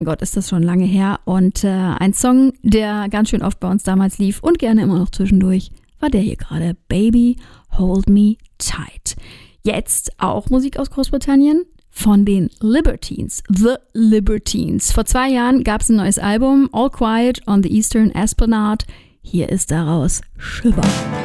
Gott, ist das schon lange her. Und ein Song, der ganz schön oft bei uns damals lief und gerne immer noch zwischendurch, war der hier gerade. Baby, Hold Me Tight. Jetzt auch Musik aus Großbritannien von den Libertines. The Libertines. Vor 2 Jahren gab es ein neues Album, All Quiet on the Eastern Esplanade. Hier ist daraus Shiver.